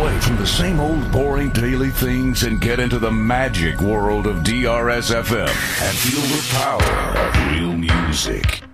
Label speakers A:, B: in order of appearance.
A: away from the same old boring daily things and get into the magic world of DRS FM and feel the power of real music.